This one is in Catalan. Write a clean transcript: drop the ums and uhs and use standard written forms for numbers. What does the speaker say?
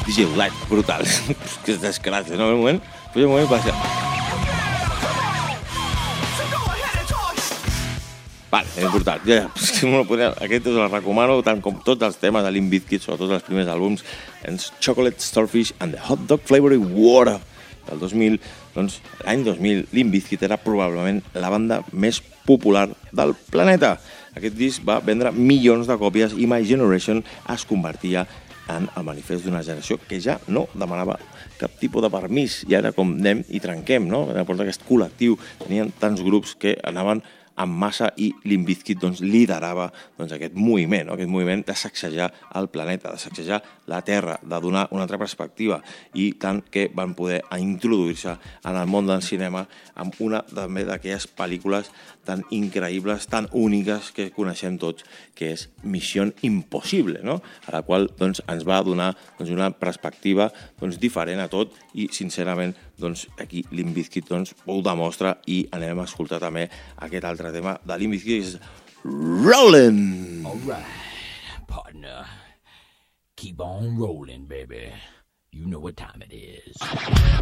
DJ Light, brutal. Que desgràcia, no? En un moment va ser... Vale, és brutal. Ja, aquest us el recomano, tant com tots els temes de Limp Bizkit, sobretot els primers àlbums, Chocolate Starfish and the Hot Dog Flavored Water del 2000. Doncs l'any 2000 Limp Bizkit era probablement la banda més popular del planeta. Aquest disc va vendre milions de còpies i My Generation es convertia en el manifest d'una generació que ja no demanava cap tipus de permís. Ja era com anem i trenquem, no? Aquest col·lectiu, tenien tants grups que anaven en massa i Limp Bizkit liderava aquest moviment de sacsejar el planeta, de sacsejar la Terra, de donar una altra perspectiva, i tant que van poder introduir-se en el món del cinema amb una també d'aquelles pel·lícules tan increïbles, tan úniques que coneixem tots, que és Missió Impossible, no? A la qual ens va donar una perspectiva diferent a tot, i sincerament aquí Limp Bizkit ho demostra, i anem a escoltar també aquest altre tema de Limp Bizkit, que és Rollin'. All right, partner. Keep on rolling, baby. You know what time it is.